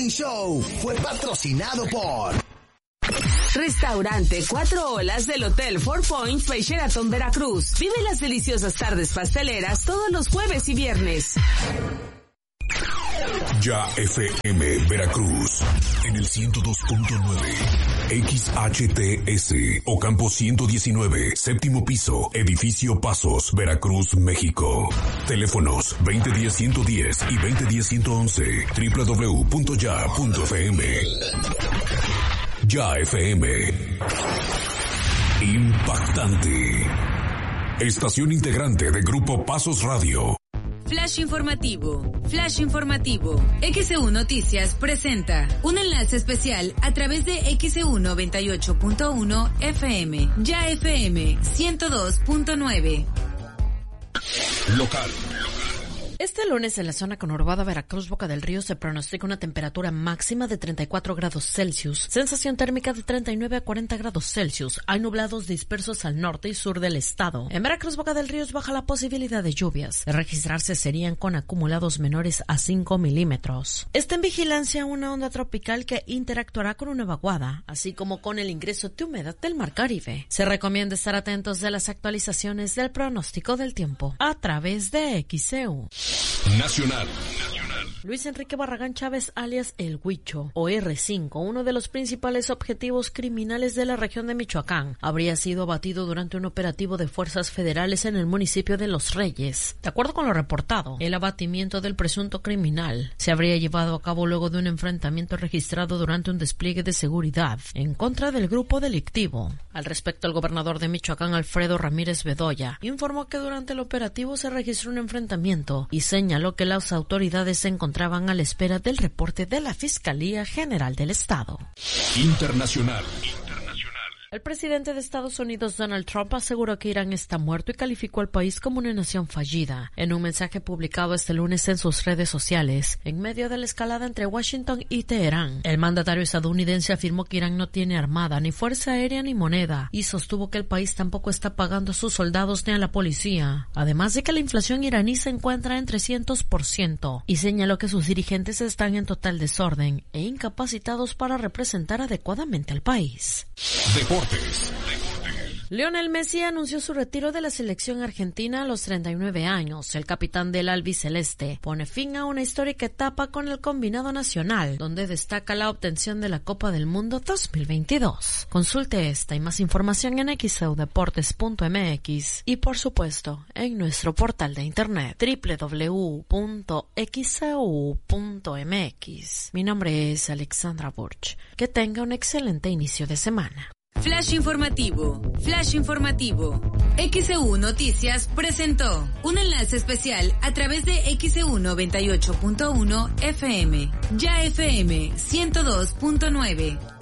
Morning Show fue patrocinado por Restaurante 4 Olas del Hotel Four Points by Sheraton Veracruz. Vive las deliciosas tardes pasteleras todos los jueves y viernes. Ya FM Veracruz en el 102.9 XHTS Ocampo 119, séptimo piso, edificio Pasos, Veracruz, México. Teléfonos 2010-110 y 2010-111, www.ya.fm. Ya FM. Impactante. Estación integrante de Grupo Pasos Radio. Flash informativo. Flash informativo. XEU Noticias presenta un enlace especial a través de XEU 98.1 FM. Ya FM 102.9. Local. Este lunes en la zona conurbada Veracruz, Boca del Río, se pronostica una temperatura máxima de 34 grados Celsius, sensación térmica de 39 a 40 grados Celsius. Hay nublados dispersos al norte y sur del estado. En Veracruz, Boca del Río, es baja la posibilidad de lluvias. De registrarse serían con acumulados menores a 5 milímetros. Está en vigilancia una onda tropical que interactuará con una vaguada, así como con el ingreso de humedad del Mar Caribe. Se recomienda estar atentos de las actualizaciones del pronóstico del tiempo a través de XEU. Nacional. Luis Enrique Barragán Chávez, alias El Huicho, o R5, uno de los principales objetivos criminales de la región de Michoacán, habría sido abatido durante un operativo de fuerzas federales en el municipio de Los Reyes. De acuerdo con lo reportado, el abatimiento del presunto criminal se habría llevado a cabo luego de un enfrentamiento registrado durante un despliegue de seguridad en contra del grupo delictivo. Al respecto, el gobernador de Michoacán, Alfredo Ramírez Bedoya, informó que durante el operativo se registró un enfrentamiento y señaló que las autoridades se encontraban a la espera del reporte de la Fiscalía General del Estado. Internacional. El presidente de Estados Unidos, Donald Trump, aseguró que Irán está muerto y calificó al país como una nación fallida. En un mensaje publicado este lunes en sus redes sociales, en medio de la escalada entre Washington y Teherán, el mandatario estadounidense afirmó que Irán no tiene armada, ni fuerza aérea, ni moneda, y sostuvo que el país tampoco está pagando a sus soldados ni a la policía. Además de que la inflación iraní se encuentra en 300%, y señaló que sus dirigentes están en total desorden e incapacitados para representar adecuadamente al país. Deportes. Lionel Messi anunció su retiro de la selección argentina a los 39 años. El capitán del albiceleste pone fin a una histórica etapa con el combinado nacional, donde destaca la obtención de la Copa del Mundo 2022. Consulte esta y más información en xeudeportes.mx y, por supuesto, en nuestro portal de internet www.xeu.mx. Mi nombre es Alexandra Burch. Que tenga un excelente inicio de semana. Flash informativo. Flash informativo. XEU Noticias presentó un enlace especial a través de XEU 98.1 FM. Ya FM 102.9.